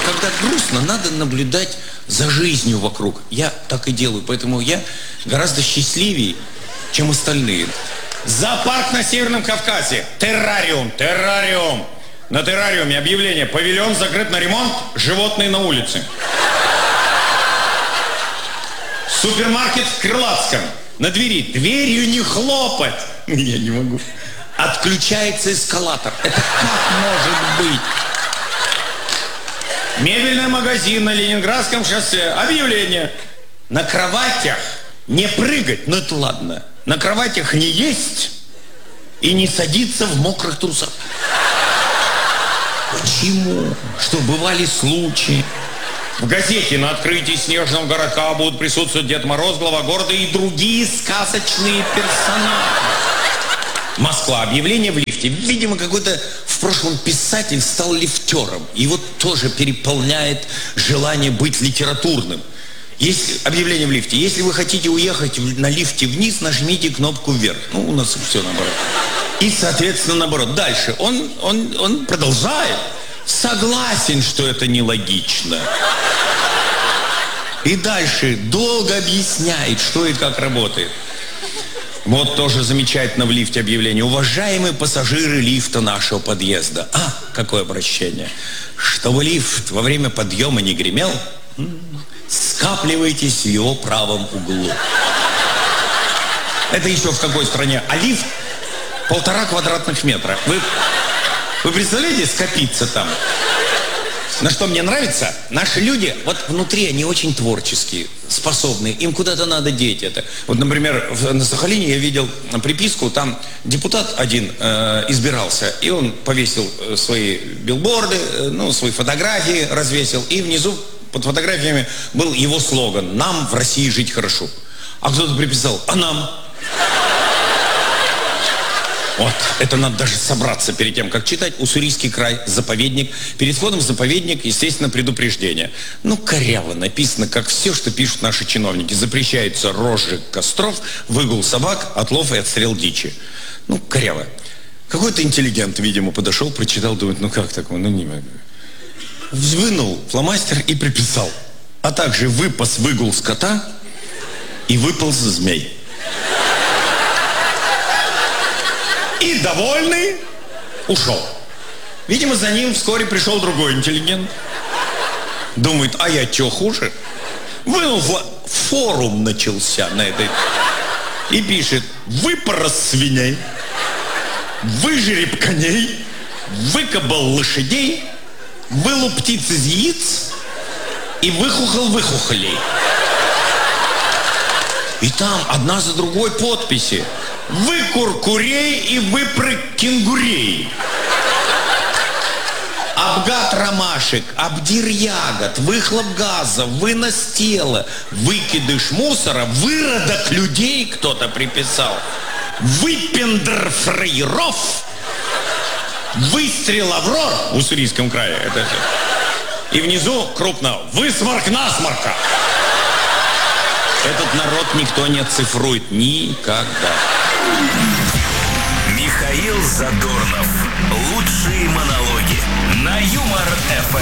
когда грустно, надо наблюдать за жизнью вокруг. Я так и делаю, поэтому я гораздо счастливее, чем остальные. Зоопарк на Северном Кавказе. Террариум, террариум. На террариуме объявление: павильон закрыт на ремонт, животные на улице. Супермаркет в Крылатском. На двери: дверью не хлопать. Я не могу. Отключается эскалатор. Это как может быть? Мебельный магазин на Ленинградском шоссе. Объявление: на кроватях не прыгать. Ну это ладно. На кроватях не есть и не садиться в мокрых трусах. Почему? Что бывали случаи. В газете на открытии снежного городка будут присутствовать Дед Мороз, глава города и другие сказочные персонажи. Москва. Объявление в лифте. Видимо, какой-то в прошлом писатель стал лифтером. Его тоже переполняет желание быть литературным. Есть объявление в лифте: если вы хотите уехать на лифте вниз, нажмите кнопку вверх. Ну, у нас все наоборот. И, соответственно, наоборот. Дальше. Он продолжает. Согласен, что это нелогично. И дальше долго объясняет, что и как работает. Вот тоже замечательно в лифте объявление: уважаемые пассажиры лифта нашего подъезда. А, какое обращение. Чтобы лифт во время подъема не гремел, скапливайтесь в его правом углу. Это еще в какой стране? А лифт 1,5 квадратных метра. Вы представляете, скопиться там? На что мне нравится? Наши люди, вот внутри они очень творческие, способные. Им куда-то надо деть это. Вот, например, на Сахалине я видел приписку, там депутат один избирался, и он повесил свои билборды, свои фотографии развесил, и внизу под фотографиями был его слоган: «Нам в России жить хорошо». А кто-то приписал: «А нам?» Вот, это надо даже собраться перед тем, как читать. Уссурийский край, заповедник. Перед входом в заповедник, естественно, предупреждение. Коряво написано, как все, что пишут наши чиновники. Запрещается розжиг костров, выгул собак, отлов и отстрел дичи. Коряво. Какой-то интеллигент, видимо, подошел, прочитал, думает: как такое? Не могу. Вынул фломастер и приписал: а также выпас выгул скота и выполз змей. И довольный ушел. Видимо, за ним вскоре пришел другой интеллигент. Думает: а я что, хуже? Вынул форум начался на этой. И пишет: выпорос свиней, выжреб коней, выкабал лошадей, вылуп птиц из яиц и выхухол выхухолей. И там одна за другой подписи: выкур курей и выпрыг кенгурей. Обгад ромашек, обдир ягод, выхлоп газа, вынос тела, выкидыш мусора, выродок людей кто-то приписал, выпендр фраеров, выстрел аврор в Уссурийском крае. Это все. И внизу крупно: высморк насморка. Этот народ никто не оцифрует никогда. Михаил Задорнов. Лучшие монологи на Юмор ФМ.